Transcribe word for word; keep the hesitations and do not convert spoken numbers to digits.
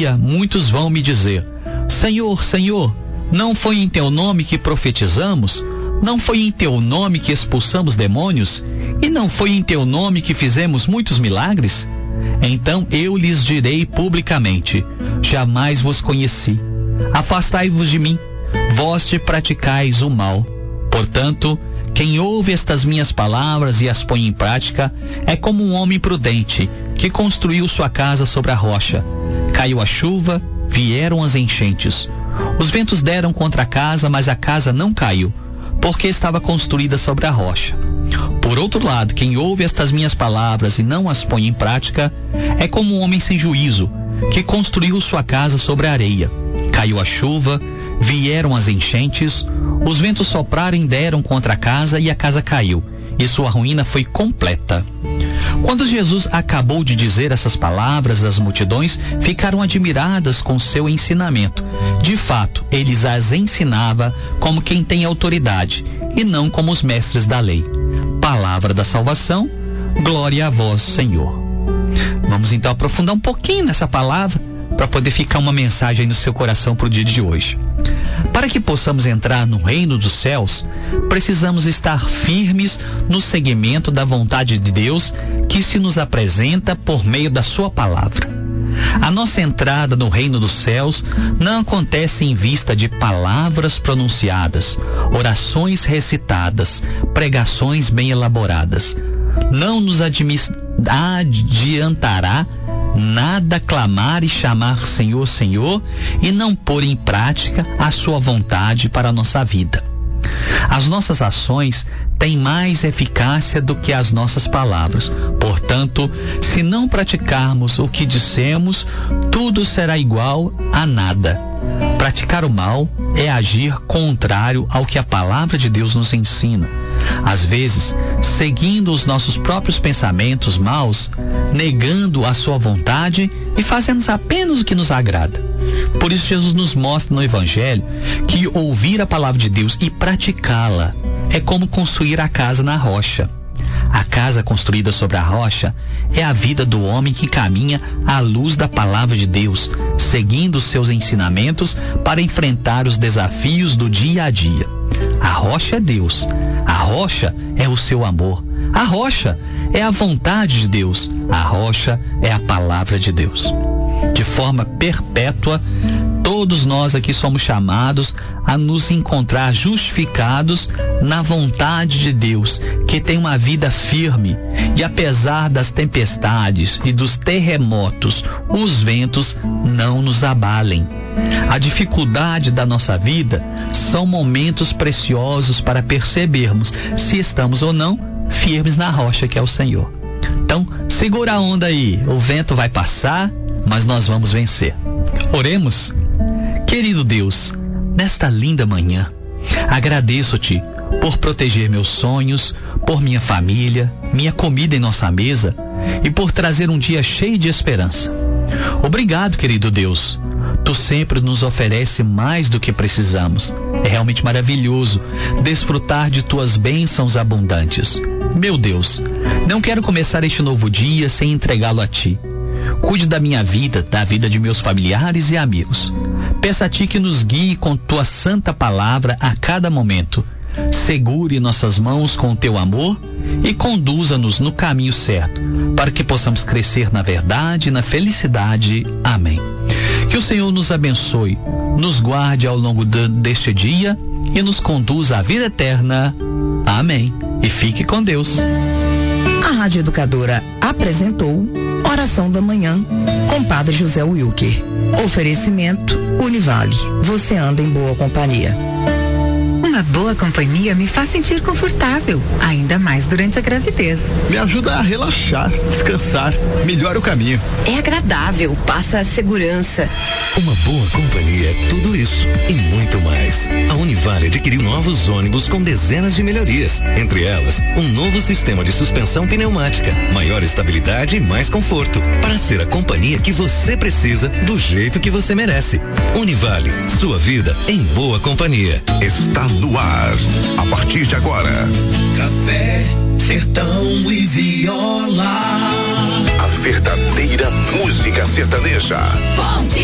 dia, muitos vão me dizer: Senhor, Senhor, não foi em teu nome que profetizamos? Não foi em teu nome que expulsamos demônios? E não foi em teu nome que fizemos muitos milagres? Então eu lhes direi publicamente: jamais vos conheci. Afastai-vos de mim, vós que praticais o mal. Portanto, quem ouve estas minhas palavras e as põe em prática é como um homem prudente que construiu sua casa sobre a rocha. Caiu a chuva, vieram as enchentes. Os ventos deram contra a casa, mas a casa não caiu, porque estava construída sobre a rocha. Por outro lado, quem ouve estas minhas palavras e não as põe em prática é como um homem sem juízo que construiu sua casa sobre a areia. Caiu a chuva, vieram as enchentes, os ventos sopraram e deram contra a casa e a casa caiu, e sua ruína foi completa. Quando Jesus acabou de dizer essas palavras, as multidões ficaram admiradas com seu ensinamento. De fato, ele as ensinava como quem tem autoridade e não como os mestres da lei. Palavra da salvação, glória a vós, Senhor. Vamos então aprofundar um pouquinho nessa palavra para poder ficar uma mensagem aí no seu coração para o dia de hoje. Para que possamos entrar no reino dos céus, precisamos estar firmes no seguimento da vontade de Deus que se nos apresenta por meio da sua palavra. A nossa entrada no reino dos céus não acontece em vista de palavras pronunciadas, orações recitadas, pregações bem elaboradas. Não nos adiantará nada clamar e chamar Senhor, Senhor e não pôr em prática a sua vontade para a nossa vida. As nossas ações têm mais eficácia do que as nossas palavras. Portanto, se não praticarmos o que dissemos, tudo será igual a nada. Praticar o mal é agir contrário ao que a palavra de Deus nos ensina. Às vezes, seguindo os nossos próprios pensamentos maus, negando a sua vontade e fazendo apenas o que nos agrada. Por isso Jesus nos mostra no Evangelho que ouvir a palavra de Deus e praticá-la é como construir a casa na rocha. A casa construída sobre a rocha é a vida do homem que caminha à luz da palavra de Deus, seguindo os seus ensinamentos para enfrentar os desafios do dia a dia. A rocha é Deus, a rocha é o seu amor, a rocha é a vontade de Deus, a rocha é a palavra de Deus. De forma perpétua, todos nós aqui somos chamados a nos encontrar justificados na vontade de Deus, que tem uma vida firme, e apesar das tempestades e dos terremotos, os ventos não nos abalem. A dificuldade da nossa vida são momentos preciosos para percebermos se estamos ou não firmes na rocha que é o Senhor. Então, segura a onda aí, o vento vai passar, mas nós vamos vencer. Oremos. Querido Deus, nesta linda manhã, agradeço-te por proteger meus sonhos, por minha família, minha comida em nossa mesa e por trazer um dia cheio de esperança. Obrigado, querido Deus. Tu sempre nos oferece mais do que precisamos. É realmente maravilhoso desfrutar de tuas bênçãos abundantes. Meu Deus, não quero começar este novo dia sem entregá-lo a ti. Cuide da minha vida, da vida de meus familiares e amigos. Peço a ti que nos guie com tua santa palavra a cada momento. Segure nossas mãos com o teu amor e conduza-nos no caminho certo, para que possamos crescer na verdade e na felicidade. Amém. Que o Senhor nos abençoe, nos guarde ao longo de, deste dia e nos conduza à vida eterna. Amém. E fique com Deus. A Rádio Educadora apresentou Oração da Manhã com Padre José Wilker. Oferecimento Univale. Você anda em boa companhia. Uma boa companhia me faz sentir confortável, ainda mais durante a gravidez. Me ajuda a relaxar, descansar, melhora o caminho. É agradável, passa a segurança. Uma boa companhia é tudo isso e muito mais. A Univale adquiriu novos ônibus com dezenas de melhorias. Entre elas, um novo sistema de suspensão pneumática, maior estabilidade e mais conforto. Para ser a companhia que você precisa, do jeito que você merece. Univale, sua vida em boa companhia. Está no ar, a partir de agora. Café, sertão e viola. A verdadeira música sertaneja. Bom dia.